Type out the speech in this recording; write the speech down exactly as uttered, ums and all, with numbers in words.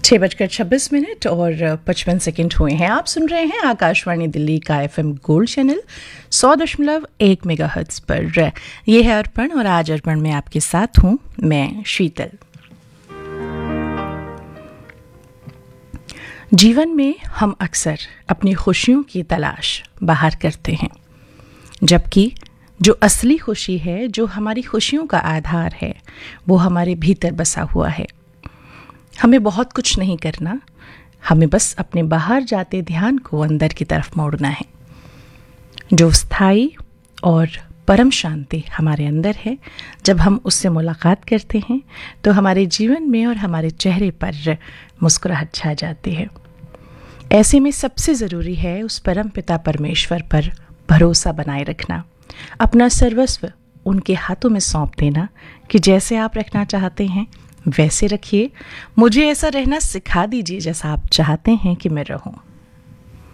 छः बजकर छब्बीस मिनट और पचपन सेकेंड हुए हैं। आप सुन रहे हैं आकाशवाणी दिल्ली का एफएम गोल्ड चैनल सौ दशमलव एक मेगाहर्ट्ज़ पर। यह है अर्पण और आज अर्पण में आपके साथ हूँ मैं शीतल। जीवन में हम अक्सर अपनी खुशियों की तलाश बाहर करते हैं, जबकि जो असली खुशी है, जो हमारी खुशियों का आधार है, वो हमारे भीतर बसा हुआ है। हमें बहुत कुछ नहीं करना, हमें बस अपने बाहर जाते ध्यान को अंदर की तरफ मोड़ना है। जो स्थायी और परम शांति हमारे अंदर है, जब हम उससे मुलाकात करते हैं तो हमारे जीवन में और हमारे चेहरे पर मुस्कुराहट छा जाती है। ऐसे में सबसे ज़रूरी है उस परम पिता परमेश्वर पर भरोसा बनाए रखना, अपना सर्वस्व उनके हाथों में सौंप देना कि जैसे आप रखना चाहते हैं वैसे रखिए, मुझे ऐसा रहना सिखा दीजिए जैसा आप चाहते हैं कि मैं रहूं।